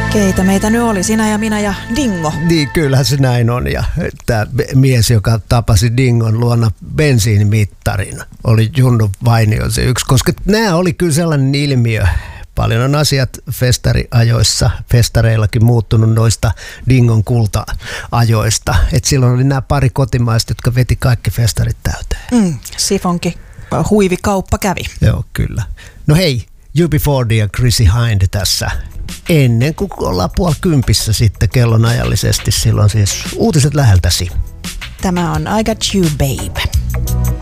Keitä meitä nyt oli, sinä ja minä ja Dingo. Niin, kyllähän se näin on. Ja tämä mies, joka tapasi Dingon luona bensiinimittarin, oli Junnu Vainio se yksi. Koska nämä oli kyllä sellainen ilmiö. Paljon on asiat festareillakin muuttunut noista Dingon kulta-ajoista. Et silloin oli nämä pari kotimaista, jotka veti kaikki festarit täyteen. Sifonki huivikauppa kävi. Joo, kyllä. No hei, UB40 ja Chrissy Hind tässä. Ennen kuin ollaan 9:30 sitten kellonajallisesti, silloin siis uutiset läheltäsi. Tämä on I Got You Babe.